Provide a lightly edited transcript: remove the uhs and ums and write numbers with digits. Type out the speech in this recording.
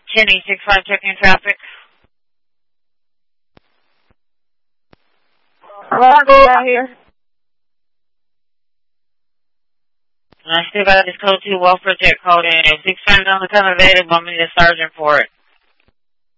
Kenny, 6-5 checking traffic. Margo out here. I still got this code 2 welfare check code in. If 6 don't become available, I'm going to need a sergeant for it.